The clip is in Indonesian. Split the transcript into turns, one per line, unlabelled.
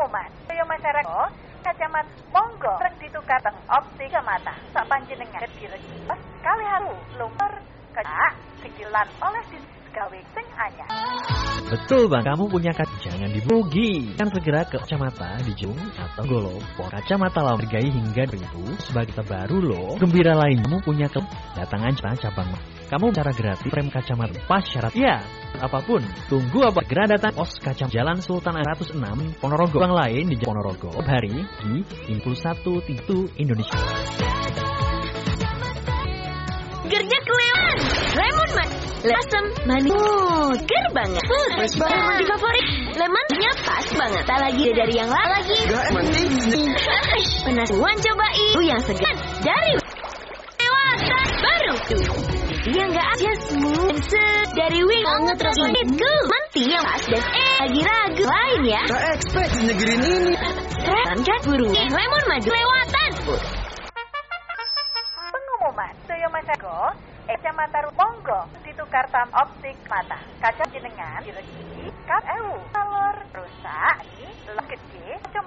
Pengumuman saya masyarakat kacamata monggo rek ditukar teng optik mata sak panjenengan diregi kali haru lumur kecak kecilan oleh gawe sing anyar.
Betul bang, kamu punya jangan dibugi. Kan segera ke kacamata di Jung atau Golopor. Kacamata lawan hargai hingga 1.000 sebagai terbaru loh. Gembira lain kamu punya datang aja cabang. Kamu cara gratis frame kacamata pas syarat ya. Apapun, tunggu apa? Segera datang pos kacamata Jalan Sultan 106 Ponorogo. Yang lain di Ponorogo hari di Impuls 1 Titu Indonesia.
Gernya kelewatan lemon asam manis ger banget lemon di favorit lemonnya pas banget tak lagi dari yang lagi penasaran cobain yang segar dari lewatan baru yang gak aja smooth dari wing banget rasanya nanti yang pas dan lagi ragu lain ya
gak expect di negeri ini
cat buru lemon maju lewatan
Pengumuman saya masyarakat kacamata monggo ditukar tam optik mata kaca jenengan diregi kap ewu kalor rusak gede